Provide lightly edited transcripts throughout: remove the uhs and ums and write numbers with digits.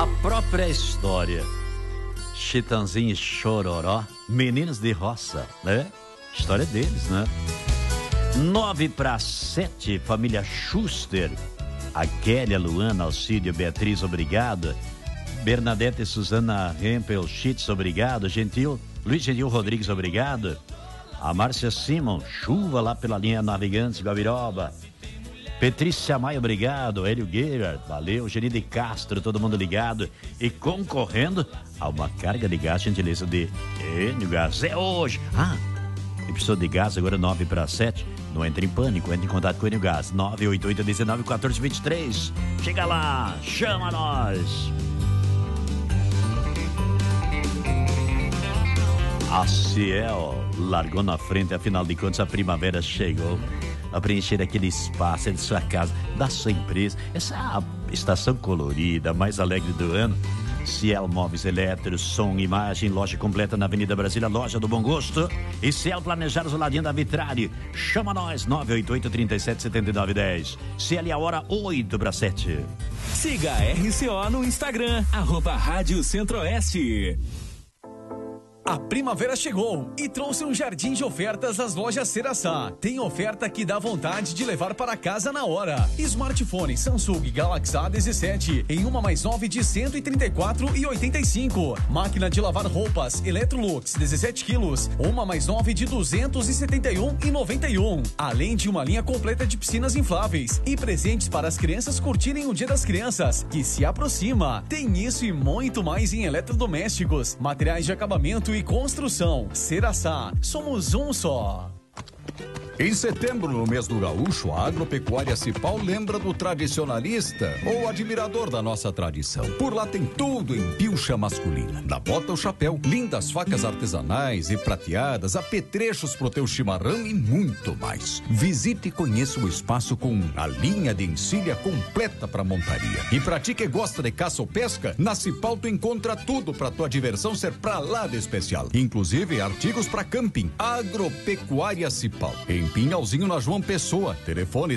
própria história. Chitãozinho e Chororó, meninos de roça, né? História deles, né? 9:07, família Schuster. A Kelly, a Luana, Alcídio, Beatriz, obrigado. Bernadette e Suzana Rempel Schitz, obrigado. Luiz Gentil Rodrigues, obrigado. A Márcia Simon, chuva lá pela linha Navegantes, Gabiroba. Petrícia Maia, obrigado. Hélio Guerra, valeu. Genide Castro, todo mundo ligado. E concorrendo a uma carga de gás, gentileza de Enio Gás. É hoje. E precisou de gás, agora 9:07. Não entre em pânico, entre em contato com o Enio Gás. 988-19-1423. Chega lá, chama nós. A Ciel largou na frente, afinal de contas a primavera chegou a preencher aquele espaço de sua casa, da sua empresa. Essa é a estação colorida, mais alegre do ano. Ciel Móveis Eletros, som, imagem, loja completa na Avenida Brasília, loja do Bom Gosto. E Ciel Planejados, o ladinho da Vitrari. Chama nós, 988-377910. Ciel, a hora 8:07. Siga a RCO no Instagram, @Rádio Centro-Oeste. A primavera chegou e trouxe um jardim de ofertas das lojas Ceraçá. Tem oferta que dá vontade de levar para casa na hora. Smartphone Samsung Galaxy A17 em 1+9 de 134,85. Máquina de lavar roupas Electrolux 17 quilos, 1+9 de 271,91. Além de uma linha completa de piscinas infláveis e presentes para as crianças curtirem o Dia das Crianças, que se aproxima. Tem isso e muito mais em eletrodomésticos, materiais de acabamento e construção. Ceraçá, somos um só. Em setembro, no mês do gaúcho, a Agropecuária Cipal lembra do tradicionalista ou admirador da nossa tradição. Por lá tem tudo em pilcha masculina. Da bota ao chapéu, lindas facas artesanais e prateadas, apetrechos pro teu chimarrão e muito mais. Visite e conheça o espaço com a linha de encilha completa para montaria. E pra ti que gosta de caça ou pesca, na Cipal tu encontra tudo pra tua diversão ser pra lá de especial. Inclusive artigos pra camping. Agropecuária Cipal. Em Pinhalzinho, na João Pessoa, telefone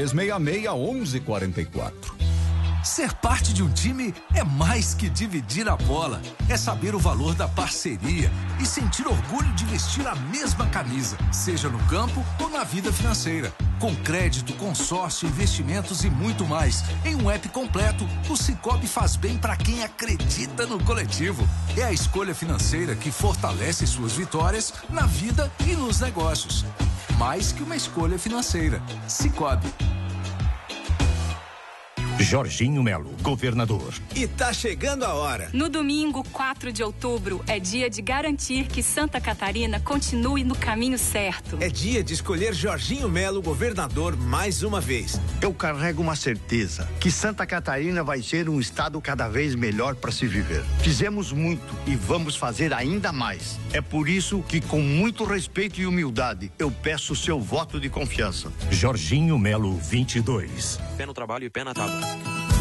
3366-1144. Ser parte de um time é mais que dividir a bola. É saber o valor da parceria e sentir orgulho de vestir a mesma camisa, seja no campo ou na vida financeira. Com crédito, consórcio, investimentos e muito mais. Em um app completo, o Cicobi faz bem para quem acredita no coletivo. É a escolha financeira que fortalece suas vitórias na vida e nos negócios. Mais que uma escolha financeira. Cicobi. Jorginho Melo, governador. E tá chegando a hora. No domingo, 4 de outubro, é dia de garantir que Santa Catarina continue no caminho certo. É dia de escolher Jorginho Melo, governador, mais uma vez. Eu carrego uma certeza, que Santa Catarina vai ser um estado cada vez melhor para se viver. Fizemos muito e vamos fazer ainda mais. É por isso que, com muito respeito e humildade, eu peço o seu voto de confiança. Jorginho Melo, 22. Pé no trabalho e pé na tábua.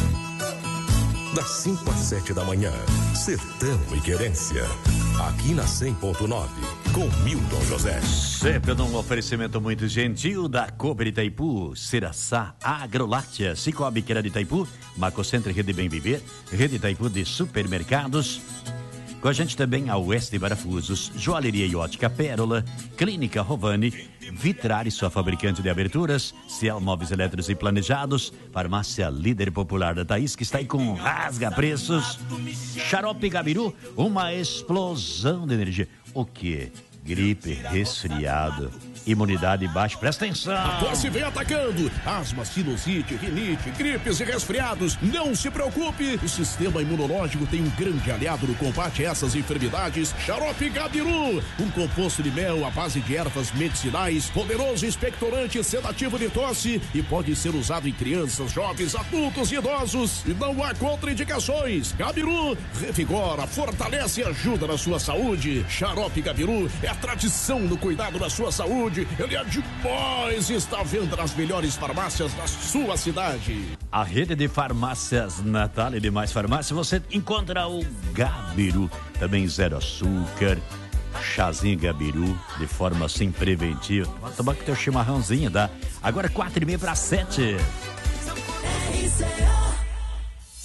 Das 5 às 7 da manhã, Sertão e Querência. Aqui na 100.9, com Milton José. Sempre num oferecimento muito gentil da Cooper Itaipu, Ceraçá, Agroláctea, Cicobi, que era de Itaipu, Macocentro, Rede Bem Viver, Rede Itaipu de Supermercados. Com a gente também a Oeste Parafusos, Joalheria e Ótica Pérola, Clínica Rovani, Vitrari, sua fabricante de aberturas, Ciel Móveis Eletros e Planejados, Farmácia Líder Popular da Thaís, que está aí com rasga preços, Xarope Gabiru, uma explosão de energia. O quê? Gripe, resfriado, imunidade baixa, presta atenção. A tosse vem atacando. Asma, sinusite, rinite, gripes e resfriados. Não se preocupe, o sistema imunológico tem um grande aliado no combate a essas enfermidades. Xarope Gabiru, um composto de mel à base de ervas medicinais, poderoso expectorante sedativo de tosse e pode ser usado em crianças, jovens, adultos e idosos. E não há contraindicações. Gabiru revigora, fortalece e ajuda na sua saúde. Xarope Gabiru é tradição no cuidado da sua saúde. Ele é demais e está à venda nas melhores farmácias da sua cidade. A rede de farmácias Natal e demais farmácias, você encontra o Gabiru, também zero açúcar, chazinho Gabiru, de forma assim preventiva. Vai tomar com teu chimarrãozinho, tá? Agora 4:30 para 7.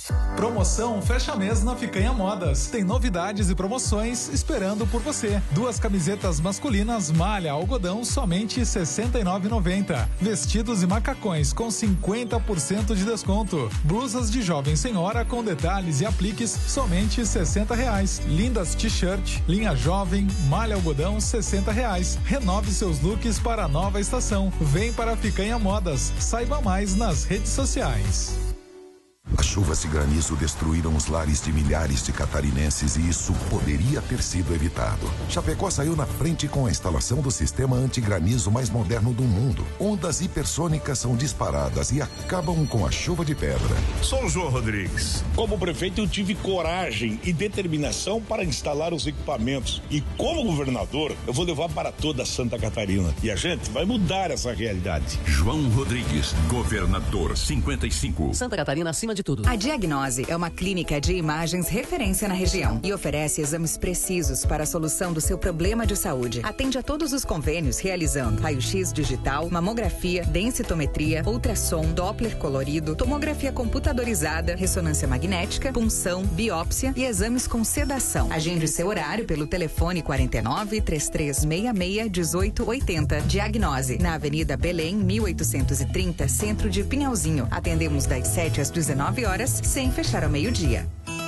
Promoção Fecha Mês na Ficanha Modas. Tem novidades e promoções esperando por você. 2 camisetas masculinas malha algodão somente R$ 69,90. Vestidos e macacões com 50% de desconto. Blusas de jovem senhora com detalhes e apliques somente R$ 60,00. Lindas t-shirt, linha jovem, malha algodão R$ 60,00. Renove seus looks para a nova estação. Vem para a Ficanha Modas. Saiba mais nas redes sociais. As chuvas e granizo destruíram os lares de milhares de catarinenses e isso poderia ter sido evitado. Chapecó saiu na frente com a instalação do sistema antigranizo mais moderno do mundo. Ondas hipersônicas são disparadas e acabam com a chuva de pedra. Sou o João Rodrigues. Como prefeito, eu tive coragem e determinação para instalar os equipamentos. E como governador, eu vou levar para toda Santa Catarina. E a gente vai mudar essa realidade. João Rodrigues, governador 55. Santa Catarina acima de tudo. A Diagnose é uma clínica de imagens referência na região e oferece exames precisos para a solução do seu problema de saúde. Atende a todos os convênios realizando raio-x digital, mamografia, densitometria, ultrassom, Doppler colorido, tomografia computadorizada, ressonância magnética, punção, biópsia e exames com sedação. Agende seu horário pelo telefone 49 3366 1880. Diagnose, na Avenida Belém, 1830, Centro de Pinhalzinho. Atendemos das 7 às 19 horas, sem fechar ao meio-dia.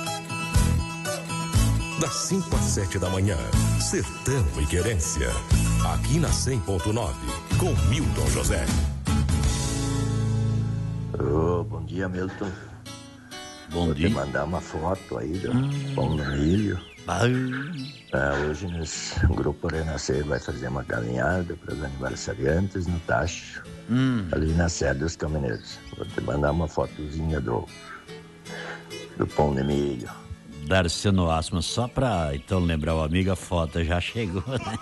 Das 5 às 7 da manhã, Sertão e Querência. Aqui na 100.9, com Milton José. Bom dia, Milton. Bom Vou dia. te mandar uma foto aí do pão no milho. Hoje o Grupo Renascer vai fazer uma caminhada para os aniversariantes no Tacho, ali na sede dos caminhoneiros. Vou te mandar uma fotozinha do pão de milho. Darcy no Asma, só pra então lembrar o amigo, a foto já chegou, né?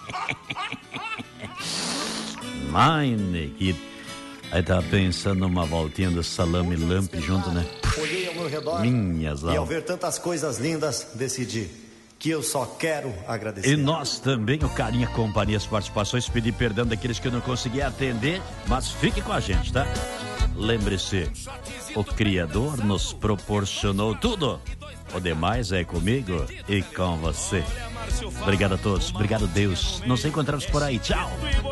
Mine, que aí tava pensando numa voltinha do salame lamp junto, né? Olhei ao meu redor Minhas e ao ver tantas coisas lindas, decidi que eu só quero agradecer. E nós também, o carinho, a companhia, as participações, pedir perdão daqueles que eu não consegui atender, mas fique com a gente, tá? Lembre-se, o Criador nos proporcionou tudo. O demais é comigo e com você. Obrigado a todos, obrigado Deus. Nos encontramos por aí, tchau.